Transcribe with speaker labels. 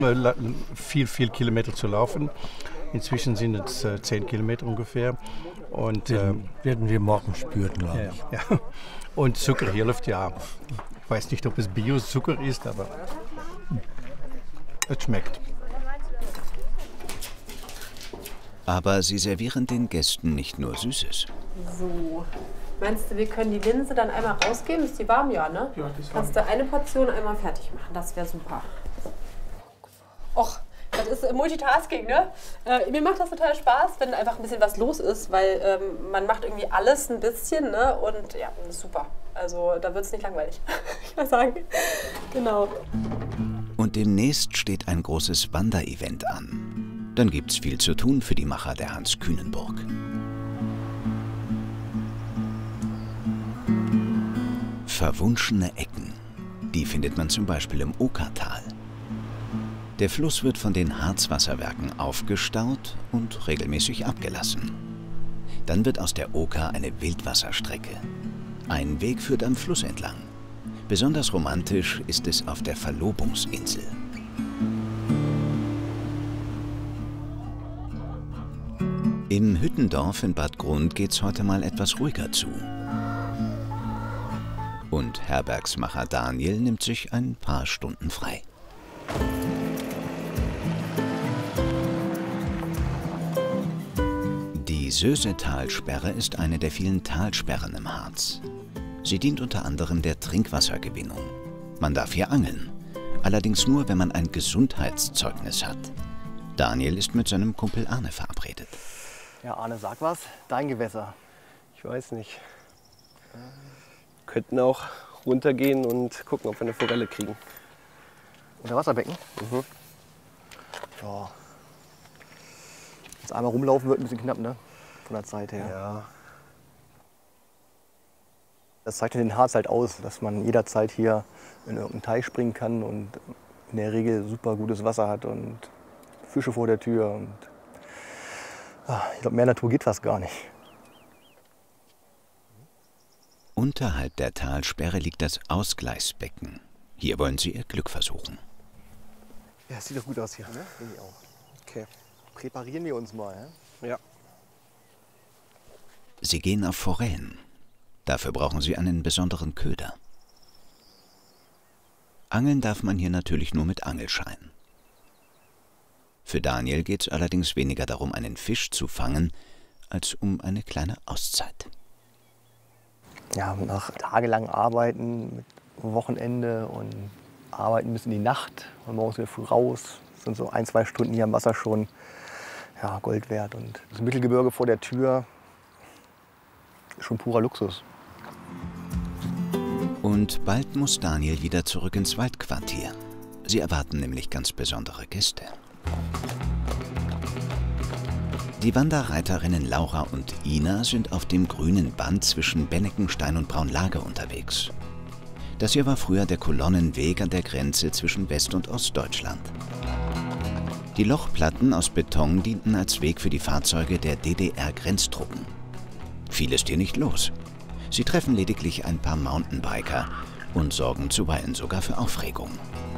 Speaker 1: Viel Kilometer zu laufen. Inzwischen sind es 10 Kilometer ungefähr. Und
Speaker 2: werden wir morgen spüren, glaube ich.
Speaker 1: Ja. Und Zucker hilft ja. Ich weiß nicht, ob es Bio-Zucker ist, aber es schmeckt.
Speaker 3: Aber sie servieren den Gästen nicht nur Süßes.
Speaker 4: So. Meinst du, wir können die Linse dann einmal rausgeben? Ist die warm? Ja, ne? Ja, die ist warm. Kannst du eine Portion einmal fertig machen? Das wäre super. Och, das ist Multitasking, ne? Mir macht das total Spaß, wenn einfach ein bisschen was los ist, weil man macht irgendwie alles ein bisschen, ne? Und ja, das ist super. Also da wird es nicht langweilig, ich mal sagen. Genau.
Speaker 3: Und demnächst steht ein großes Wanderevent an. Dann gibt's viel zu tun für die Macher der Hans-Kühnen-Burg. Verwunschene Ecken, die findet man zum Beispiel im Okertal. Der Fluss wird von den Harzwasserwerken aufgestaut und regelmäßig abgelassen. Dann wird aus der Oker eine Wildwasserstrecke. Ein Weg führt am Fluss entlang. Besonders romantisch ist es auf der Verlobungsinsel. Im Hüttendorf in Bad Grund geht's heute mal etwas ruhiger zu. Und Herbergsmacher Daniel nimmt sich ein paar Stunden frei. Die Sösetalsperre ist eine der vielen Talsperren im Harz. Sie dient unter anderem der Trinkwassergewinnung. Man darf hier angeln, allerdings nur, wenn man ein Gesundheitszeugnis hat. Daniel ist mit seinem Kumpel Arne verabredet.
Speaker 5: Ja, Arne, sag was. Dein Gewässer.
Speaker 6: Ich weiß nicht. Könnten auch runtergehen und gucken, ob wir eine Forelle kriegen.
Speaker 5: Unterwasserbecken? Mhm. Ja. Jetzt einmal rumlaufen wird ein bisschen knapp, ne? Von der Zeit her.
Speaker 6: Ja.
Speaker 5: Das zeichnet den Harz halt aus, dass man jederzeit hier in irgendeinen Teich springen kann und in der Regel super gutes Wasser hat und Fische vor der Tür. Und ich glaube, mehr Natur geht fast gar nicht.
Speaker 3: Unterhalb der Talsperre liegt das Ausgleichsbecken. Hier wollen sie ihr Glück versuchen.
Speaker 5: Ja, das sieht doch gut aus hier. Ne? Finde ich auch.
Speaker 6: Okay.
Speaker 5: Präparieren wir uns mal.
Speaker 6: Ja.
Speaker 3: Sie gehen auf Forellen. Dafür brauchen sie einen besonderen Köder. Angeln darf man hier natürlich nur mit Angelschein. Für Daniel geht es allerdings weniger darum, einen Fisch zu fangen, als um eine kleine Auszeit.
Speaker 5: Ja, nach tagelang Arbeiten, mit Wochenende und arbeiten bis in die Nacht und morgens wieder früh raus. Das sind so 1-2 Stunden hier am Wasser schon Gold wert. Und das Mittelgebirge vor der Tür ist schon purer Luxus.
Speaker 3: Und bald muss Daniel wieder zurück ins Waldquartier. Sie erwarten nämlich ganz besondere Gäste. Die Wanderreiterinnen Laura und Ina sind auf dem grünen Band zwischen Benneckenstein und Braunlage unterwegs. Das hier war früher der Kolonnenweg an der Grenze zwischen West- und Ostdeutschland. Die Lochplatten aus Beton dienten als Weg für die Fahrzeuge der DDR-Grenztruppen. Viel ist hier nicht los. Sie treffen lediglich ein paar Mountainbiker und sorgen zuweilen sogar für Aufregung.